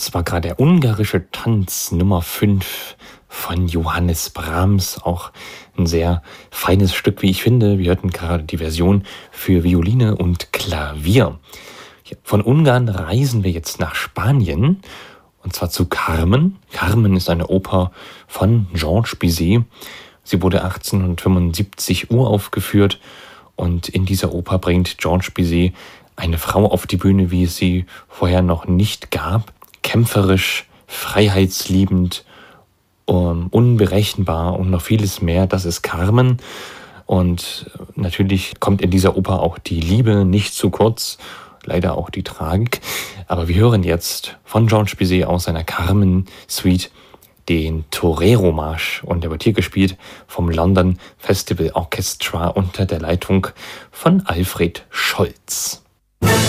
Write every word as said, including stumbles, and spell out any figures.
Das war gerade der ungarische Tanz Nummer fünf von Johannes Brahms. Auch ein sehr feines Stück, wie ich finde. Wir hörten gerade die Version für Violine und Klavier. Von Ungarn reisen wir jetzt nach Spanien, und zwar zu Carmen. Carmen ist eine Oper von Georges Bizet. Sie wurde achtzehnhundertfünfundsiebzig uraufgeführt, und in dieser Oper bringt Georges Bizet eine Frau auf die Bühne, wie es sie vorher noch nicht gab. Kämpferisch, freiheitsliebend, um, unberechenbar und noch vieles mehr. Das ist Carmen. Und natürlich kommt in dieser Oper auch die Liebe nicht zu kurz, leider auch die Tragik. Aber wir hören jetzt von Georges Bizet aus seiner Carmen-Suite den Torero-Marsch. Und der wird hier gespielt vom London Festival Orchestra unter der Leitung von Alfred Scholz.